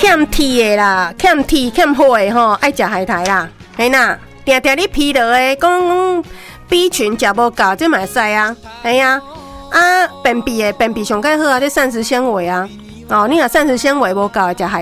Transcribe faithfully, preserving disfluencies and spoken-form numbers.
欠铁的啦，欠铁欠火的吼，爱食海苔啦，嘿呐，定定你疲劳的，讲 B 群食无够，这嘛会使啊，嘿呀，啊便秘的便秘上较好啊，这膳食纤维啊，哦，你若膳食纤维无够，食海